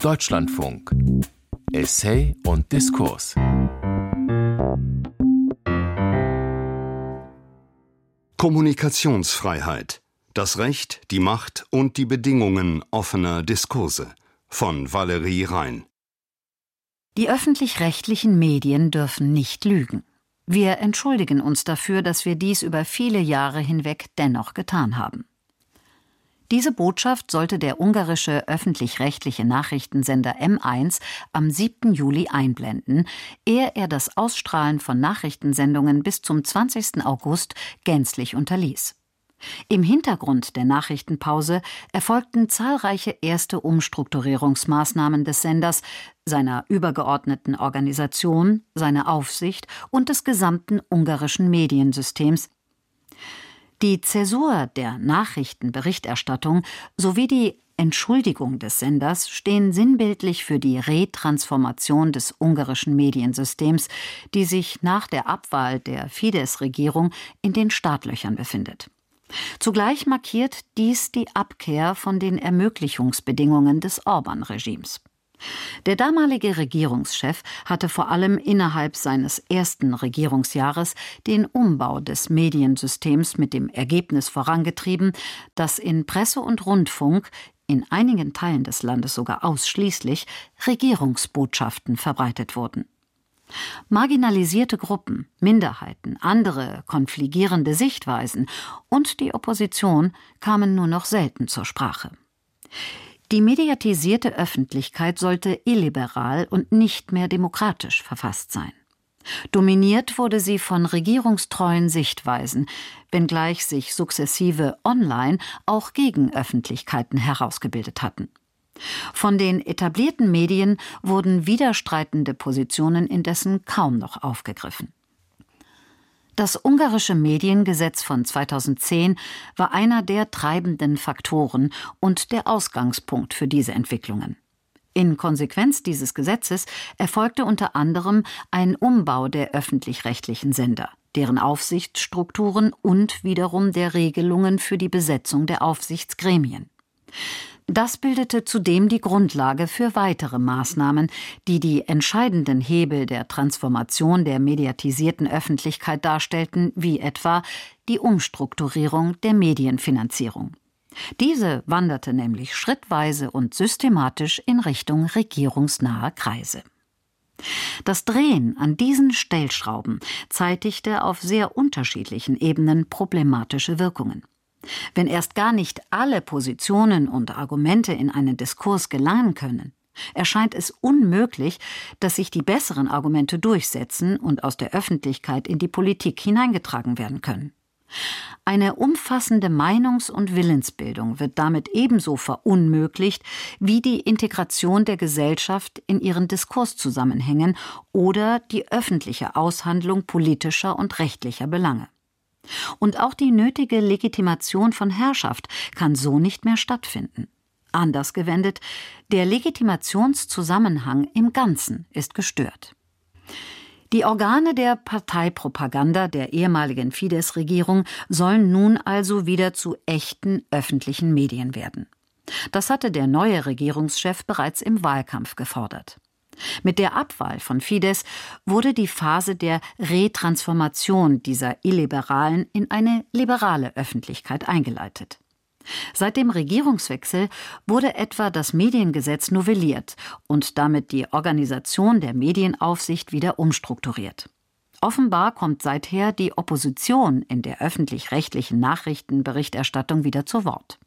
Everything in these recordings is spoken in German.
Deutschlandfunk. Essay und Diskurs. Kommunikationsfreiheit. Das Recht, die Macht und die Bedingungen offener Diskurse. Von Valerie Rein. Die öffentlich-rechtlichen Medien dürfen nicht lügen. Wir entschuldigen uns dafür, dass wir dies über viele Jahre hinweg dennoch getan haben. Diese Botschaft sollte der ungarische öffentlich-rechtliche Nachrichtensender M1 am 7. Juli einblenden, ehe er das Ausstrahlen von Nachrichtensendungen bis zum 20. August gänzlich unterließ. Im Hintergrund der Nachrichtenpause erfolgten zahlreiche erste Umstrukturierungsmaßnahmen des Senders, seiner übergeordneten Organisation, seiner Aufsicht und des gesamten ungarischen Mediensystems. Die Zäsur der Nachrichtenberichterstattung sowie die Entschuldigung des Senders stehen sinnbildlich für die Retransformation des ungarischen Mediensystems, die sich nach der Abwahl der Fidesz-Regierung in den Startlöchern befindet. Zugleich markiert dies die Abkehr von den Ermöglichungsbedingungen des Orbán-Regimes. Der damalige Regierungschef hatte vor allem innerhalb seines ersten Regierungsjahres den Umbau des Mediensystems mit dem Ergebnis vorangetrieben, dass in Presse und Rundfunk, in einigen Teilen des Landes sogar ausschließlich, Regierungsbotschaften verbreitet wurden. Marginalisierte Gruppen, Minderheiten, andere konfligierende Sichtweisen und die Opposition kamen nur noch selten zur Sprache. Die mediatisierte Öffentlichkeit sollte illiberal und nicht mehr demokratisch verfasst sein. Dominiert wurde sie von regierungstreuen Sichtweisen, wenngleich sich sukzessive online auch Gegenöffentlichkeiten herausgebildet hatten. Von den etablierten Medien wurden widerstreitende Positionen indessen kaum noch aufgegriffen. Das ungarische Mediengesetz von 2010 war einer der treibenden Faktoren und der Ausgangspunkt für diese Entwicklungen. In Konsequenz dieses Gesetzes erfolgte unter anderem ein Umbau der öffentlich-rechtlichen Sender, deren Aufsichtsstrukturen und wiederum der Regelungen für die Besetzung der Aufsichtsgremien. Das bildete zudem die Grundlage für weitere Maßnahmen, die die entscheidenden Hebel der Transformation der mediatisierten Öffentlichkeit darstellten, wie etwa die Umstrukturierung der Medienfinanzierung. Diese wanderte nämlich schrittweise und systematisch in Richtung regierungsnaher Kreise. Das Drehen an diesen Stellschrauben zeitigte auf sehr unterschiedlichen Ebenen problematische Wirkungen. Wenn erst gar nicht alle Positionen und Argumente in einen Diskurs gelangen können, erscheint es unmöglich, dass sich die besseren Argumente durchsetzen und aus der Öffentlichkeit in die Politik hineingetragen werden können. Eine umfassende Meinungs- und Willensbildung wird damit ebenso verunmöglicht wie die Integration der Gesellschaft in ihren Diskurszusammenhängen oder die öffentliche Aushandlung politischer und rechtlicher Belange. Und auch die nötige Legitimation von Herrschaft kann so nicht mehr stattfinden. Anders gewendet, der Legitimationszusammenhang im Ganzen ist gestört. Die Organe der Parteipropaganda der ehemaligen Fidesz-Regierung sollen nun also wieder zu echten öffentlichen Medien werden. Das hatte der neue Regierungschef bereits im Wahlkampf gefordert. Mit der Abwahl von Fidesz wurde die Phase der Retransformation dieser illiberalen in eine liberale Öffentlichkeit eingeleitet. Seit dem Regierungswechsel wurde etwa das Mediengesetz novelliert und damit die Organisation der Medienaufsicht wieder umstrukturiert. Offenbar kommt seither die Opposition in der öffentlich-rechtlichen Nachrichtenberichterstattung wieder zu Wort.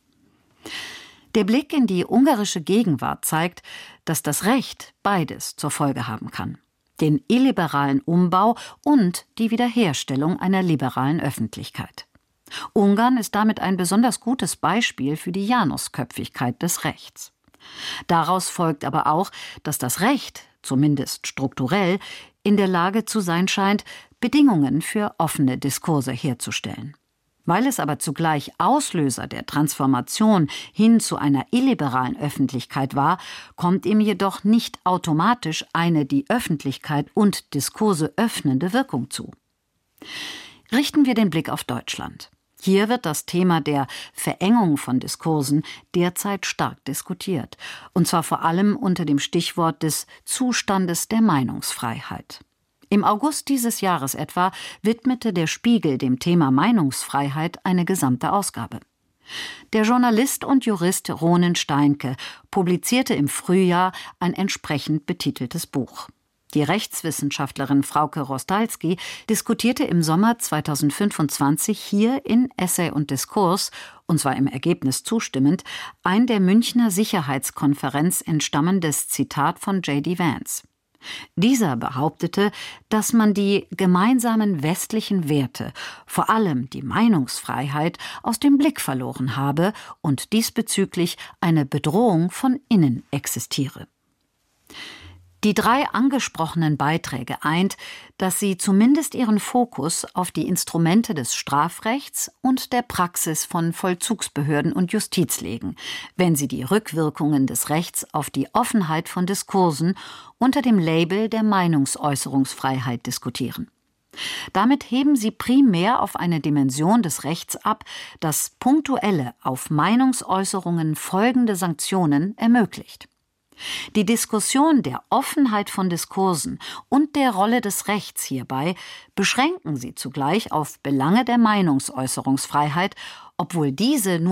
Der Blick in die ungarische Gegenwart zeigt, dass das Recht beides zur Folge haben kann: den illiberalen Umbau und die Wiederherstellung einer liberalen Öffentlichkeit. Ungarn ist damit ein besonders gutes Beispiel für die Janusköpfigkeit des Rechts. Daraus folgt aber auch, dass das Recht, zumindest strukturell, in der Lage zu sein scheint, Bedingungen für offene Diskurse herzustellen. Weil es aber zugleich Auslöser der Transformation hin zu einer illiberalen Öffentlichkeit war, kommt ihm jedoch nicht automatisch eine die Öffentlichkeit und Diskurse öffnende Wirkung zu. Richten wir den Blick auf Deutschland. Hier wird das Thema der Verengung von Diskursen derzeit stark diskutiert, und zwar vor allem unter dem Stichwort des Zustandes der Meinungsfreiheit. Im August dieses Jahres etwa widmete der Spiegel dem Thema Meinungsfreiheit eine gesamte Ausgabe. Der Journalist und Jurist Ronen Steinke publizierte im Frühjahr ein entsprechend betiteltes Buch. Die Rechtswissenschaftlerin Frauke Rostalski diskutierte im Sommer 2025 hier in Essay und Diskurs, und zwar im Ergebnis zustimmend, ein der Münchner Sicherheitskonferenz entstammendes Zitat von J.D. Vance. Dieser behauptete, dass man die gemeinsamen westlichen Werte, vor allem die Meinungsfreiheit, aus dem Blick verloren habe und diesbezüglich eine Bedrohung von innen existiere. Die 3 angesprochenen Beiträge eint, dass sie zumindest ihren Fokus auf die Instrumente des Strafrechts und der Praxis von Vollzugsbehörden und Justiz legen, wenn sie die Rückwirkungen des Rechts auf die Offenheit von Diskursen unter dem Label der Meinungsäußerungsfreiheit diskutieren. Damit heben sie primär auf eine Dimension des Rechts ab, das punktuelle, auf Meinungsäußerungen folgende Sanktionen ermöglicht. Die Diskussion der Offenheit von Diskursen und der Rolle des Rechts hierbei beschränken sie zugleich auf Belange der Meinungsäußerungsfreiheit, obwohl diese nur